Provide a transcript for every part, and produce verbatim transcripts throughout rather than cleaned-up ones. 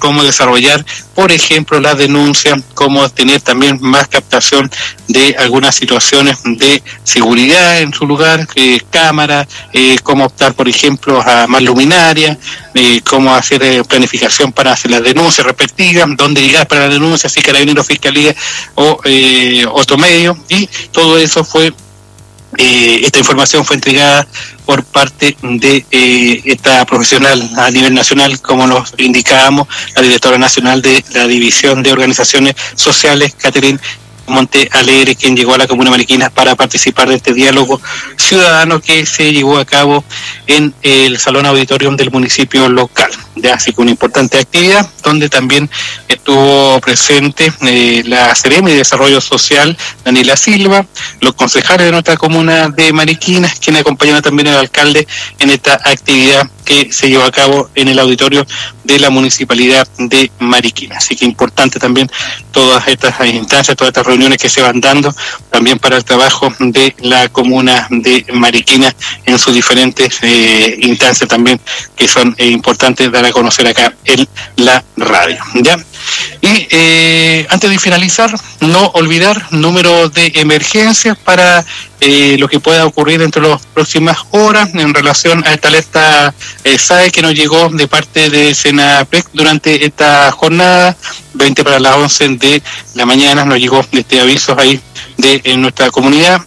cómo desarrollar, por ejemplo, la denuncia, cómo tener también más captación de algunas situaciones de seguridad en su lugar, eh, cámara, eh, cómo optar, por ejemplo, a más luminaria, eh, cómo hacer eh, planificación para hacer las denuncias respectivas, dónde llegar para la denuncia, si Carabineros, Fiscalía o eh, otro medio, y todo eso fue, eh, esta información fue entregada por parte de eh, esta profesional a nivel nacional, como nos indicábamos, la directora nacional de la División de Organizaciones Sociales, Catherine Monte Alegre, quien llegó a la Comuna Mariquina para participar de este diálogo ciudadano que se llevó a cabo en el Salón Auditorium del municipio local. Ya, así que una importante actividad donde también estuvo presente eh, la Seremi de Desarrollo Social, Daniela Silva, los concejales de nuestra comuna de Mariquina, quienes acompañaron también al alcalde en esta actividad que se llevó a cabo en el auditorio de la municipalidad de Mariquina. Así que importante también todas estas instancias, todas estas reuniones que se van dando también para el trabajo de la comuna de Mariquina en sus diferentes eh, instancias también que son eh, importantes dar a conocer acá en la radio. ¿Ya? Y eh, antes de finalizar, no olvidar número de emergencias para eh, lo que pueda ocurrir dentro de las próximas horas en relación a esta alerta eh, S A E que nos llegó de parte de Senapec durante esta jornada, veinte para las once de la mañana nos llegó este aviso ahí de en nuestra comunidad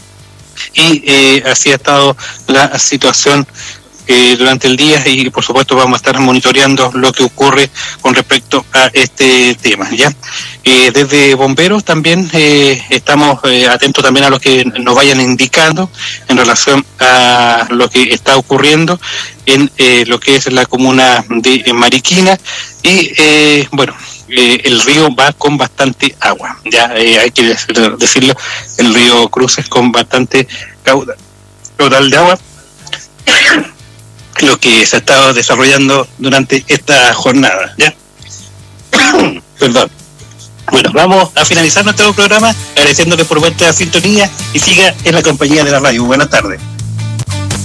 y eh, así ha estado la situación Eh, durante el día y por supuesto vamos a estar monitoreando lo que ocurre con respecto a este tema. Ya eh, desde bomberos también eh, estamos eh, atentos también a lo que nos vayan indicando en relación a lo que está ocurriendo en eh, lo que es la comuna de Mariquina y eh, bueno eh, el río va con bastante agua, ya eh, hay que decirlo, el río Cruces con bastante caudal, caudal de agua lo que se ha estado desarrollando durante esta jornada, ¿ya? Perdón. Bueno, vamos a finalizar nuestro programa agradeciéndole por vuestra sintonía y siga en la compañía de la radio. Buenas tardes.